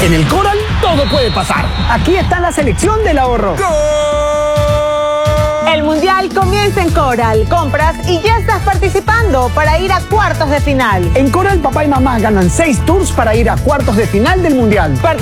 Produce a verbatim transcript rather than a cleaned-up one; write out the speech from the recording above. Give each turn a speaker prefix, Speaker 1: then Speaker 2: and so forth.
Speaker 1: En el Coral todo puede pasar. Aquí está la selección del ahorro.
Speaker 2: El Mundial comienza en Coral. Compras y ya estás participando para ir a cuartos de final.
Speaker 1: En Coral, papá y mamá ganan seis tours para ir a cuartos de final del Mundial.